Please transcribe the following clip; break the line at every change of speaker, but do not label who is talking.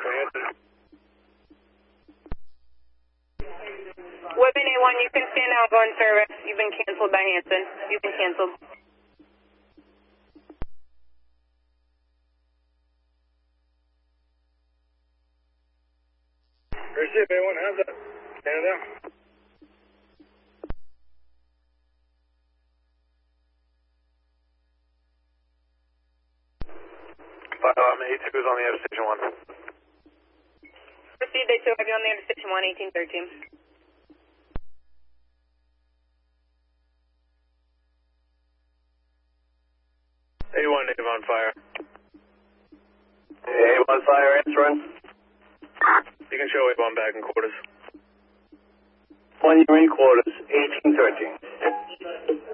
Women A1, you can stand out, go in service. You've been canceled by Hanson. You've been canceled.
Receive A1, hands up. Stand down. A2 is on the interstation 1.
Proceed, they still have you on the interstation 1, 1813.
A1 native on fire.
A1 fire, answering.
You can show A1 back in quarters.
1, you're in quarters, 1813.